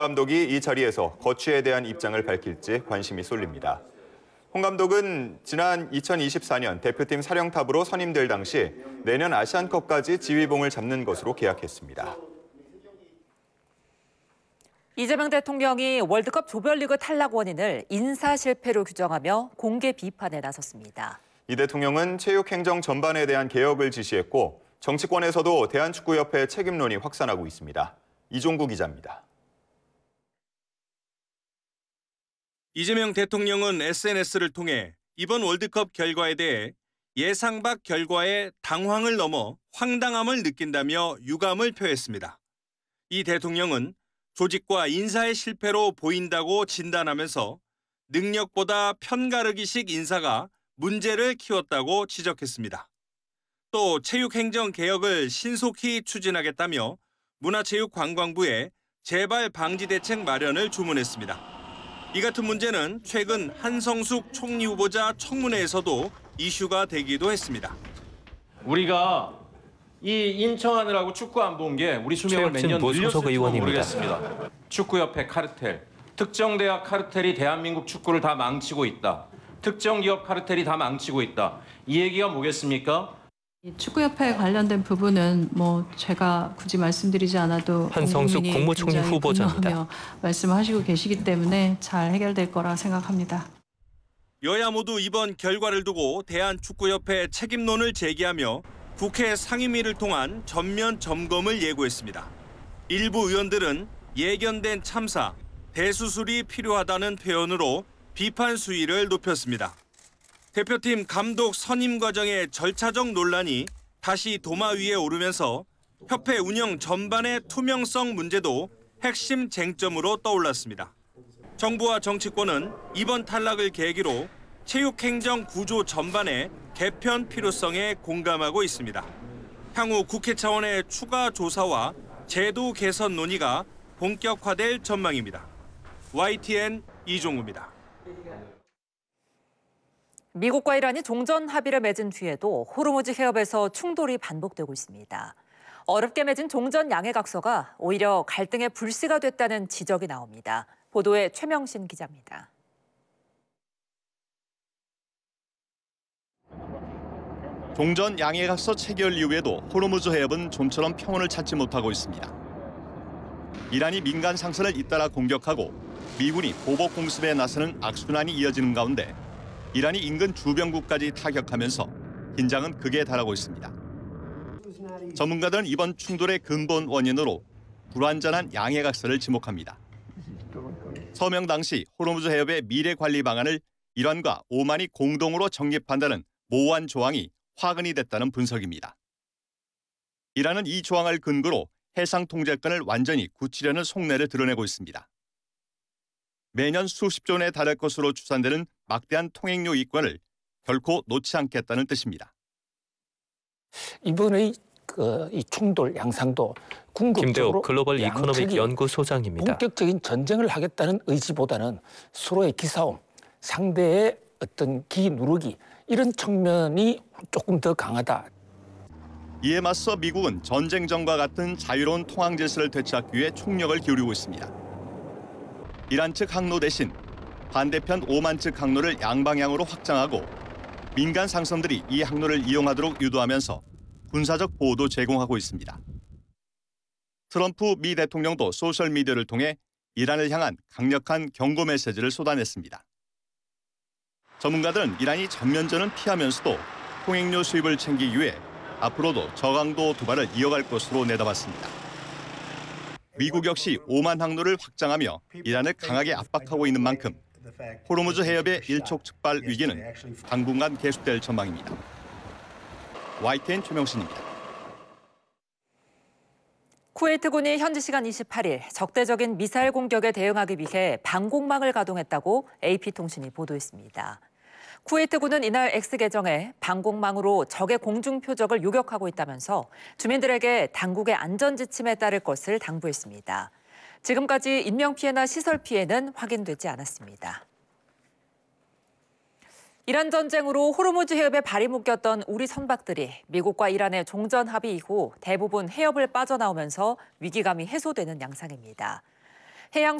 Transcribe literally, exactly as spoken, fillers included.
감독이 이 자리에서 거취에 대한 입장을 밝힐지 관심이 쏠립니다. 홍 감독은 지난 이천이십사 년 대표팀 사령탑으로 선임될 당시 내년 아시안컵까지 지휘봉을 잡는 것으로 계약했습니다. 이재명 대통령이 월드컵 조별리그 탈락 원인을 인사 실패로 규정하며 공개 비판에 나섰습니다. 이 대통령은 체육행정 전반에 대한 개혁을 지시했고 정치권에서도 대한축구협회 책임론이 확산하고 있습니다. 이종구 기자입니다. 이재명 대통령은 에스엔에스를 통해 이번 월드컵 결과에 대해 예상 밖 결과에 당황을 넘어 황당함을 느낀다며 유감을 표했습니다. 이 대통령은 조직과 인사의 실패로 보인다고 진단하면서 능력보다 편가르기식 인사가 문제를 키웠다고 지적했습니다. 또 체육행정 개혁을 신속히 추진하겠다며 문화체육관광부에 재발 방지 대책 마련을 주문했습니다. 이 같은 문제는 최근 한성숙 총리 후보자 청문회에서도 이슈가 되기도 했습니다. 우리가 이 인청하느라고 축구 안 본 게 우리 수명을 몇 년 늘렸을지 모르겠습니다. 축구협회 카르텔, 특정 대학 카르텔이 대한민국 축구를 다 망치고 있다. 특정 기업 카르텔이 다 망치고 있다. 이 얘기가 뭐겠습니까? 축구협회 관련된 부분은 뭐 제가 굳이 말씀드리지 않아도 한성숙 국무총리 후보자입니다. 말씀하시고 계시기 때문에 잘 해결될 거라 생각합니다. 여야 모두 이번 결과를 두고 대한축구협회 책임론을 제기하며 국회 상임위를 통한 전면 점검을 예고했습니다. 일부 의원들은 예견된 참사, 대수술이 필요하다는 표현으로 비판 수위를 높였습니다. 대표팀 감독 선임 과정의 절차적 논란이 다시 도마 위에 오르면서 협회 운영 전반의 투명성 문제도 핵심 쟁점으로 떠올랐습니다. 정부와 정치권은 이번 탈락을 계기로 체육행정 구조 전반의 개편 필요성에 공감하고 있습니다. 향후 국회 차원의 추가 조사와 제도 개선 논의가 본격화될 전망입니다. 와이티엔 이종우입니다. 미국과 이란이 종전 합의를 맺은 뒤에도 호르무즈 해협에서 충돌이 반복되고 있습니다. 어렵게 맺은 종전 양해각서가 오히려 갈등의 불씨가 됐다는 지적이 나옵니다. 보도에 최명신 기자입니다. 종전 양해각서 체결 이후에도 호르무즈 해협은 좀처럼 평온을 찾지 못하고 있습니다. 이란이 민간 상선을 잇따라 공격하고 미군이 보복 공습에 나서는 악순환이 이어지는 가운데 이란이 인근 주변국까지 타격하면서 긴장은 극에 달하고 있습니다. 전문가들은 이번 충돌의 근본 원인으로 불완전한 양해각서를 지목합니다. 서명 당시 호르무즈 해협의 미래 관리 방안을 이란과 오만이 공동으로 정립한다는 모호한 조항이 화근이 됐다는 분석입니다. 이란은 이 조항을 근거로 해상 통제권을 완전히 굳히려는 속내를 드러내고 있습니다. 매년 수십조 원에 달할 것으로 추산되는 막대한 통행료 이권을 결코 놓지 않겠다는 뜻입니다. 이번의 그, 이 충돌 양상도 궁극적으로 김대호 글로벌 이코노믹 연구소장입니다. 본격적인 전쟁을 하겠다는 의지보다는 서로의 기싸움, 상대의 어떤 기 누르기 이런 측면이 조금 더 강하다. 이에 맞서 미국은 전쟁전과 같은 자유로운 통항 질서를 되찾기 위해 총력을 기울이고 있습니다. 이란 측 항로 대신 반대편 오만 측 항로를 양방향으로 확장하고 민간 상선들이 이 항로를 이용하도록 유도하면서 군사적 보호도 제공하고 있습니다. 트럼프 미 대통령도 소셜미디어를 통해 이란을 향한 강력한 경고 메시지를 쏟아냈습니다. 전문가들은 이란이 전면전은 피하면서도 통행료 수입을 챙기기 위해 앞으로도 저강도 도발을 이어갈 것으로 내다봤습니다. 미국 역시 오만 항로를 확장하며 이란을 강하게 압박하고 있는 만큼 호르무즈 해협의 일촉즉발 위기는 당분간 계속될 전망입니다. 와이티엔 최명신입니다. 쿠웨이트군이 현지 시간 이십팔 일 적대적인 미사일 공격에 대응하기 위해 방공망을 가동했다고 에이피통신이 보도했습니다. 쿠웨이트군은 이날 X 계정에 방공망으로 적의 공중 표적을 요격하고 있다면서 주민들에게 당국의 안전 지침에 따를 것을 당부했습니다. 지금까지 인명피해나 시설 피해는 확인되지 않았습니다. 이란 전쟁으로 호르무즈 해협에 발이 묶였던 우리 선박들이 미국과 이란의 종전 합의 이후 대부분 해협을 빠져나오면서 위기감이 해소되는 양상입니다. 해양